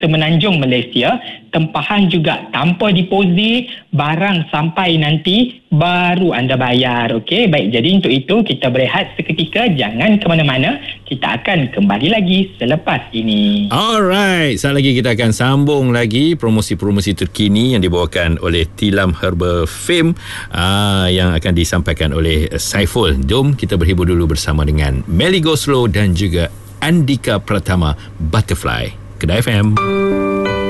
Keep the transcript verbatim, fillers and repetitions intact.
Semenanjung Malaysia. Tempahan juga tanpa deposit, barang sampai nanti baru anda bayar. Okey, baik, jadi untuk itu kita berehat seketika, jangan ke mana-mana. Kita akan kembali lagi selepas ini. Alright, saat lagi kita akan sambung lagi promosi-promosi terkini yang dibawakan oleh Tilam Herbal Fame aa, yang akan disampaikan oleh Saiful. Jom kita berhibur dulu bersama dengan Melly Go Slow dan juga Andika Pratama, Butterfly. Kedai F M.